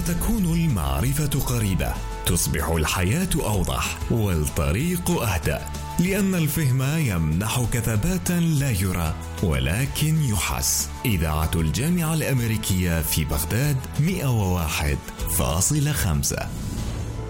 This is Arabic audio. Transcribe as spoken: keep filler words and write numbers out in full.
ستكون المعرفة قريبة، تصبح الحياة أوضح والطريق أهدأ، لأن الفهم يمنحك ثباتا لا يرى ولكن يحس. إذاعة الجامعة الأمريكية في بغداد مئة وواحد فاصلة خمسة.